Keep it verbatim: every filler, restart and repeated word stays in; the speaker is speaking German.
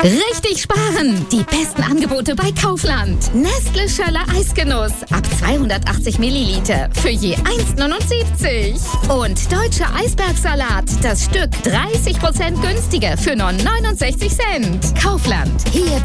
Richtig sparen! Die besten Angebote bei Kaufland. Nestle Schöller Eisgenuss ab zweihundertachtzig Milliliter für je eins Komma neunundsiebzig. Und Deutscher Eisbergsalat, das Stück dreißig Prozent günstiger für nur neunundsechzig Cent. Kaufland, hier